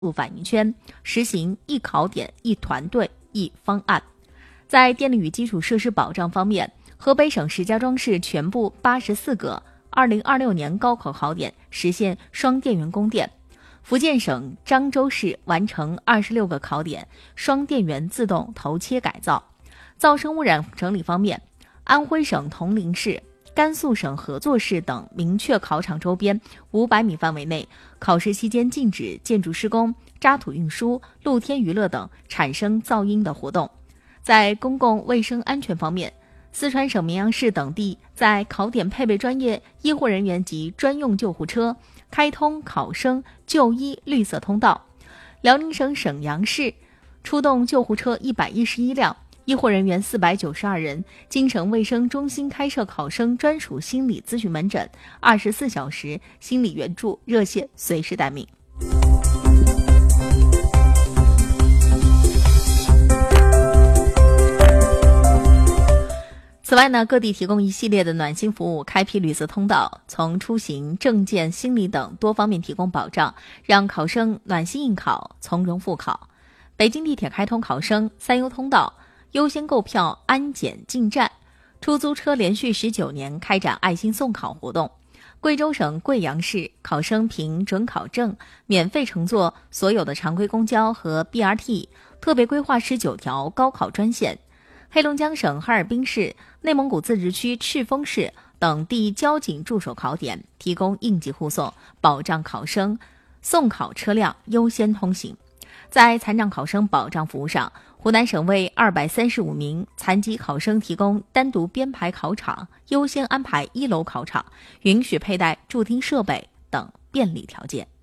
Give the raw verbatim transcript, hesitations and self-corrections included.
入反应圈，实行一考点、一团队、一方案。在电力与基础设施保障方面，河北省石家庄市全部八十四个二零二六年高考考点实现双电源供电，福建省漳州市完成二十六个考点双电源自动头切改造。噪声污染整理方面，安徽省铜陵市、甘肃省合作市等明确考场周边五百米范围内，考试期间禁止建筑施工、渣土运输、露天娱乐等产生噪音的活动。在公共卫生安全方面，四川省绵阳市等地在考点配备专业医护人员及专用救护车，开通考生就医绿色通道。辽宁省沈阳市出动救护车一百一十一辆，医护人员四百九十二人，京城卫生中心开设考生专属心理咨询门诊，二十四小时心理援助热线随时待命。此外呢，各地提供一系列的暖心服务，开辟绿色通道，从出行、证件、心理等多方面提供保障，让考生暖心应考，从容复考。北京地铁开通考生三优通道，优先购票安检进站。出租车连续十九年开展爱心送考活动。贵州省贵阳市考生凭准考证免费乘坐所有的常规公交和 B R T， 特别规划十九条高考专线。黑龙江省哈尔滨市、内蒙古自治区赤峰市等地交警驻守考点，提供应急护送，保障考生送考车辆优先通行。在残障考生保障服务上，湖南省为二百三十五名残疾考生提供单独编排考场，优先安排一楼考场，允许佩戴助听设备等便利条件。